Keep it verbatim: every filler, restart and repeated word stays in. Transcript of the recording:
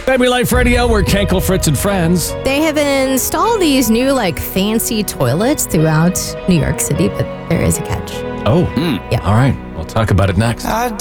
Family Life Radio, we're Kenkel, Fritz, and friends. They have installed these new, like, fancy toilets throughout New York City, but there is a catch. Oh, Yeah. all right. We'll talk about it next. I